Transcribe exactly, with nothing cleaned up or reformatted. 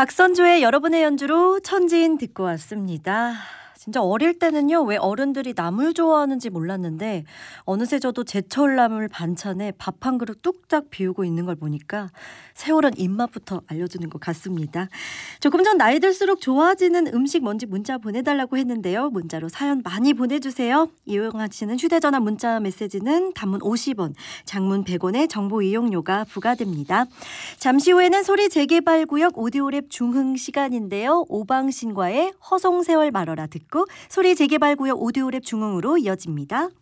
박선조의 여러분의 연주로 천지인 듣고 왔습니다. 진짜 어릴 때는요, 왜 어른들이 나물 좋아하는지 몰랐는데 어느새 저도 제철 나물 반찬에 밥 한 그릇 뚝딱 비우고 있는 걸 보니까 세월은 입맛부터 알려주는 것 같습니다. 조금 전 나이 들수록 좋아지는 음식 뭔지 문자 보내달라고 했는데요. 문자로 사연 많이 보내주세요. 이용하시는 휴대전화 문자 메시지는 단문 오십 원, 장문 백 원의 정보 이용료가 부과됩니다. 잠시 후에는 소리 재개발구역 오디오랩 중흥 시간인데요. 오방신과의 허송세월 말어라 듣고 소리 재개발구역 오디오랩 중흥으로 이어집니다.